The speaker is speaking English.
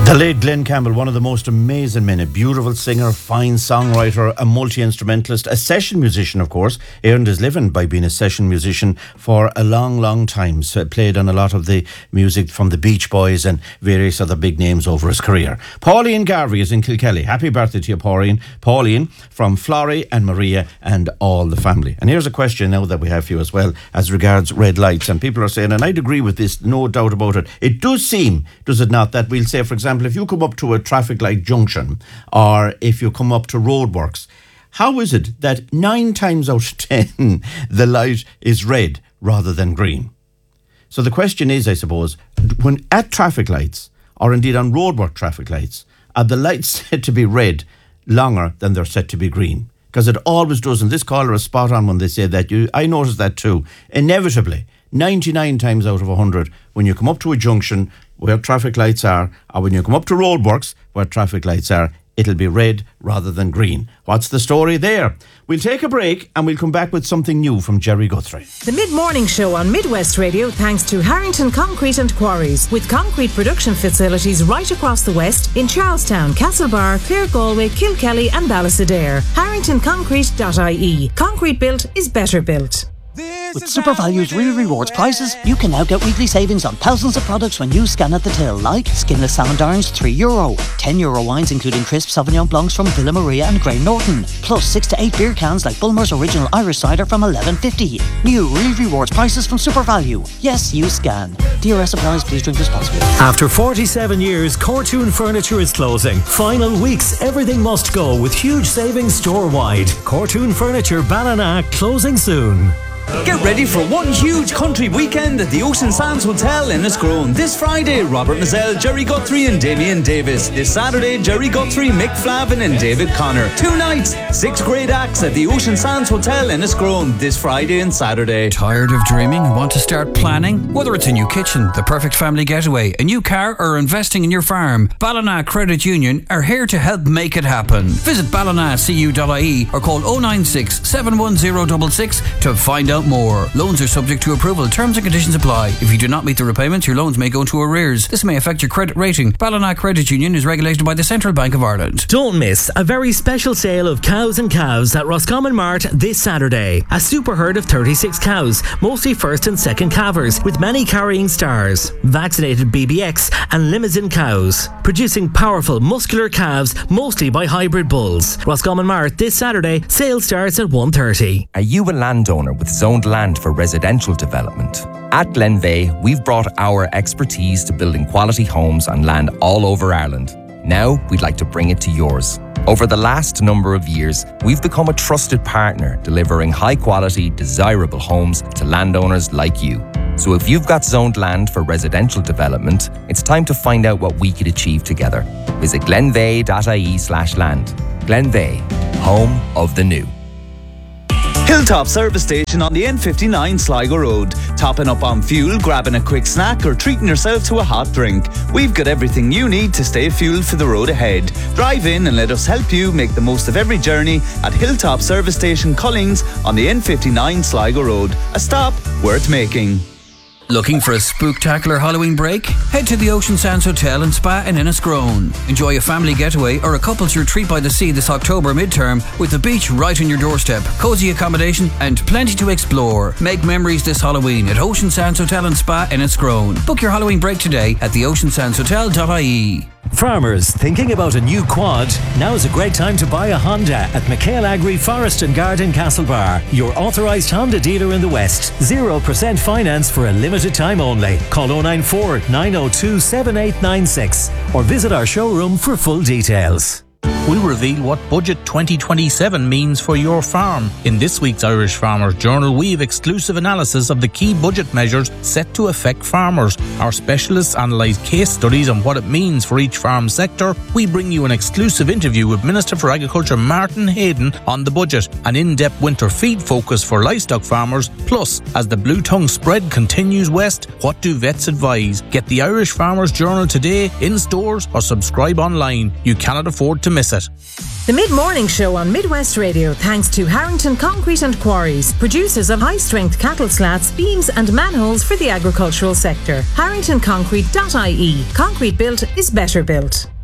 The late Glenn Campbell, one of the most amazing men, a beautiful singer, fine songwriter, a multi-instrumentalist, a session musician, of course, earned his living by being a session musician for a long, long time. So played on a lot of the music from the Beach Boys and various other big names over his career. Pauline Garvey is in Kilkelly. Happy birthday to you, Pauline. Pauline from Florrie and Maria and all the family. And here's a question now that we have for you as well as regards red lights. And people are saying, and I'd agree with this, no doubt about it, it does seem, does it not, that we'll say, for example, if you come up to a traffic light junction or if you come up to roadworks, how is it that 9 times out of 10 the light is red rather than green? So the question is, I suppose, when at traffic lights or indeed on roadwork traffic lights, are the lights set to be red longer than they're set to be green? Because it always does, and this caller is spot on when they say that. I noticed that too. Inevitably, 99 times out of 100, when you come up to a junction where traffic lights are, or when you come up to roadworks where traffic lights are, it'll be red rather than green. What's the story there? We'll take a break and we'll come back with something new from Jerry Guthrie. The Mid-Morning Show on Midwest Radio thanks to Harrington Concrete and Quarries, with concrete production facilities right across the West in Charlestown, Castlebar, Clare, Galway, Kilkelly and Ballysadare. HarringtonConcrete.ie. Concrete built is better built. With SuperValue's Real Rewards prices, you can now get weekly savings on thousands of products when you scan at the till, like skinless salmon darns €3, €10 wines including crisp Sauvignon Blancs from Villa Maria and Grey Norton, plus 6 to 8 beer cans like Bulmer's Original Irish Cider from $11.50. New Real Rewards prices from SuperValue. Yes, you scan. DRS applies. Please drink responsibly. After 47 years, Cortoon Furniture is closing. Final weeks, everything must go with huge savings store-wide. Cortoon Furniture Ballina closing soon. Get ready for one huge country weekend at the Ocean Sands Hotel in Enniscrone. This Friday, Robert Mazzell, Jerry Guthrie and Damien Davis. This Saturday, Jerry Guthrie, Mick Flavin and David Connor. 2 nights, 6 great acts at the Ocean Sands Hotel in Enniscrone this Friday and Saturday. Tired of dreaming and want to start planning? Whether it's a new kitchen, the perfect family getaway, a new car or investing in your farm, Ballina Credit Union are here to help make it happen. Visit ballinacu.ie or call 096 710 66 to find out more. Loans are subject to approval. Terms and conditions apply. If you do not meet the repayments, your loans may go into arrears. This may affect your credit rating. Ballina Credit Union is regulated by the Central Bank of Ireland. Don't miss a very special sale of cows and calves at Roscommon Mart this Saturday. A super herd of 36 cows, mostly first and second calvers, with many carrying stars, vaccinated BBX and Limousin cows, producing powerful muscular calves, mostly by hybrid bulls. Roscommon Mart this Saturday. Sale starts at 1:30. Are you a landowner with zoned land for residential development? At Glenveigh, we've brought our expertise to building quality homes on land all over Ireland. Now, we'd like to bring it to yours. Over the last number of years, we've become a trusted partner, delivering high-quality, desirable homes to landowners like you. So if you've got zoned land for residential development, it's time to find out what we could achieve together. Visit glenveigh.ie/land. Glenveigh, home of the new. Hilltop Service Station on the N59 Sligo Road. Topping up on fuel, grabbing a quick snack or treating yourself to a hot drink. We've got everything you need to stay fueled for the road ahead. Drive in and let us help you make the most of every journey at Hilltop Service Station Cullings on the N59 Sligo Road. A stop worth making. Looking for a spooktacular Halloween break? Head to the Ocean Sands Hotel and Spa in Enniscrone. Enjoy a family getaway or a couple's retreat by the sea this October midterm with the beach right on your doorstep, cosy accommodation and plenty to explore. Make memories this Halloween at Ocean Sands Hotel and Spa in Enniscrone. Book your Halloween break today at theoceansandshotel.ie. Farmers thinking about a new quad? Now is a great time to buy a Honda at McHale Agri Forest and Garden Castlebar, your authorised Honda dealer in the West. 0% finance for a limited time only. Call 094 902 7896 or visit our showroom for full details. We'll reveal what Budget 2027 means for your farm. In this week's Irish Farmers Journal, we have exclusive analysis of the key budget measures set to affect farmers. Our specialists analyse case studies on what it means for each farm sector. We bring you an exclusive interview with Minister for Agriculture Martin Hayden on the budget, an in-depth winter feed focus for livestock farmers. Plus, as the blue tongue spread continues west, what do vets advise? Get the Irish Farmers Journal today in stores or subscribe online. You cannot afford to to miss it. The Mid-Morning Show on Midwest Radio, thanks to Harrington Concrete and Quarries, producers of high-strength cattle slats, beams and manholes for the agricultural sector. HarringtonConcrete.ie. Concrete built is better built.